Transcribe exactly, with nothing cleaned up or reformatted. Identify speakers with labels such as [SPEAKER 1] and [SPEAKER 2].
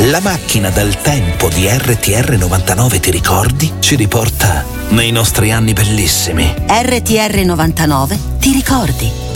[SPEAKER 1] La macchina del tempo di R T R novantanove, ti ricordi? Ci riporta nei nostri anni bellissimi.
[SPEAKER 2] R T R novantanove, ti ricordi?